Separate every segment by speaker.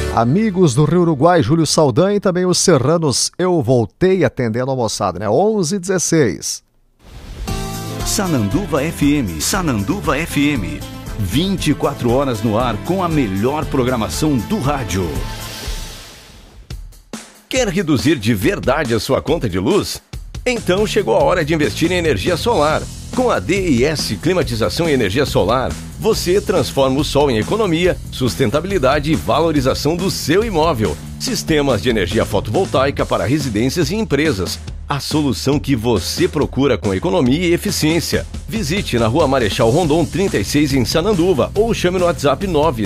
Speaker 1: Amigos do Rio Uruguai, Júlio Saldanha e também os Serranos, eu voltei atendendo a moçada, né? 11h16.
Speaker 2: Sananduva FM, Sananduva FM. 24 horas no ar com a melhor programação do rádio. Quer reduzir de verdade a sua conta de luz? Então chegou a hora de investir em energia solar. Com a DIS Climatização e Energia Solar, você transforma o sol em economia, sustentabilidade e valorização do seu imóvel. Sistemas de energia fotovoltaica para residências e empresas. A solução que você procura com economia e eficiência. Visite na Rua Marechal Rondon 36 em Sananduva ou chame no WhatsApp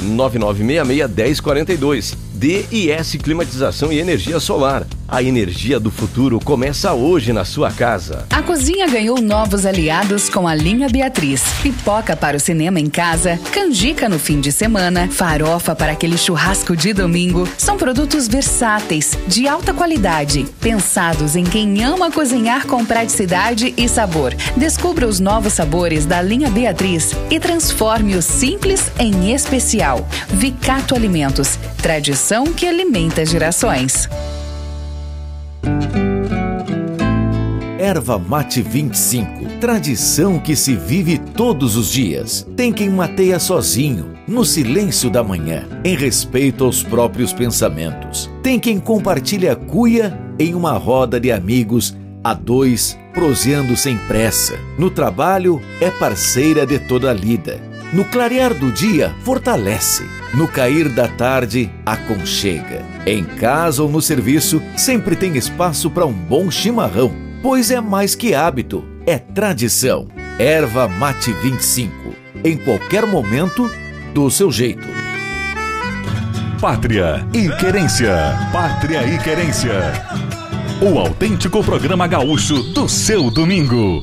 Speaker 2: 999661042. DIS Climatização e Energia Solar. A energia do futuro começa hoje na sua casa.
Speaker 3: A cozinha ganhou novos aliados com a linha Beatriz. Pipoca para o cinema em casa, canjica no fim de semana, farofa para aquele churrasco de domingo. São produtos versáteis, de alta qualidade, pensados em quem ama cozinhar com praticidade e sabor. Descubra os novos sabores da linha Beatriz e transforme o simples em especial. Vicato Alimentos, tradição que alimenta gerações.
Speaker 4: Erva Mate 25, tradição que se vive todos os dias. Tem quem mateia sozinho, no silêncio da manhã, em respeito aos próprios pensamentos. Tem quem compartilha cuia em uma roda de amigos, a dois, proseando sem pressa. No trabalho, é parceira de toda a lida. No clarear do dia, fortalece. No cair da tarde, aconchega. Em casa ou no serviço, sempre tem espaço para um bom chimarrão. Pois é mais que hábito, é tradição. Erva Mate 25. Em qualquer momento, do seu jeito.
Speaker 5: Pátria e Querência. Pátria e Querência. O autêntico programa gaúcho do seu domingo.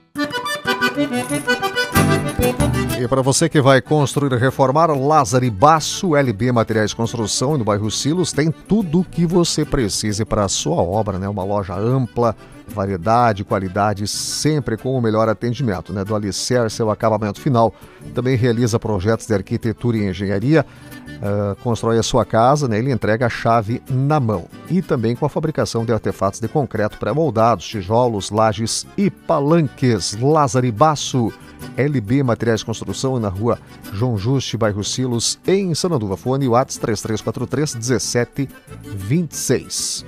Speaker 1: E para você que vai construir e reformar, Lázaro e Basso, LB Materiais de Construção, no bairro Silos, tem tudo o que você precise para a sua obra, né? Uma loja ampla, variedade, qualidade, sempre com o melhor atendimento, né? Do alicerce ao acabamento final. Também realiza projetos de arquitetura e engenharia, constrói a sua casa, né? Ele entrega a chave na mão. E também com a fabricação de artefatos de concreto pré-moldados, tijolos, lajes e palanques. Lázaro e Basso, LB Materiais de Construção, na rua João Juste, bairro Silos, em Sananduva. Fone WhatsApp 3343-1726.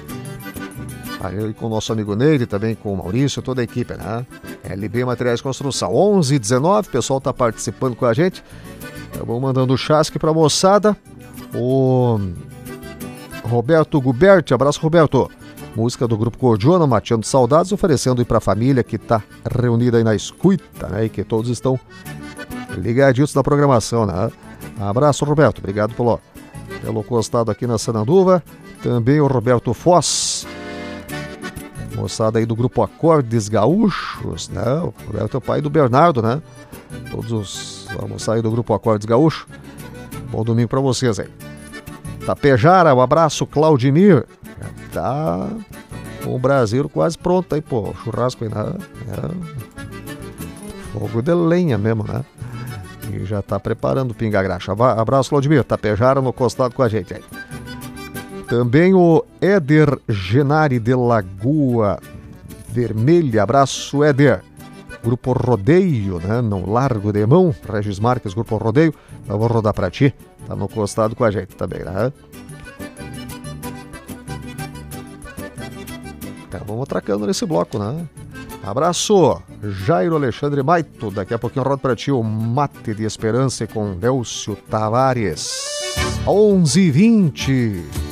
Speaker 1: Aí com o nosso amigo Neide, também com o Maurício, toda a equipe, né? LB Materiais de Construção. 11h19, o pessoal está participando com a gente. Vamos mandando o chasque para a moçada. O Roberto Guberti, abraço, Roberto. Música do Grupo Cordiona, Mateando Saudades, oferecendo aí para a família que está reunida aí na escuta, né? E que todos estão ligaditos na programação, né? Abraço, Roberto. Obrigado pelo costado aqui na Sananduva. Também o Roberto Foz, moçada aí do Grupo Acordes Gaúchos, né? O Roberto é o pai do Bernardo, né? Todos vamos sair do Grupo Acordes Gaúcho. Bom domingo para vocês aí. Tapejara, um abraço, Claudimir. Tá com o Brasil quase pronto aí, pô. Churrasco aí, né? Fogo de lenha mesmo, né? E já tá preparando o pinga-graxa. Abraço, Claudimir. Tapejara no costado com a gente aí. Também o Éder Genari de Lagoa Vermelha. Abraço, Éder. Grupo Rodeio, né? Não largo de mão. Regis Marques, Grupo Rodeio. Eu vou rodar pra ti. Tá no costado com a gente também, né? Então, vamos atracando nesse bloco, né? Abraço, Jairo Alexandre Maito. Daqui a pouquinho eu rodo pra ti o Mate de Esperança com Delcio Tavares. 11h20.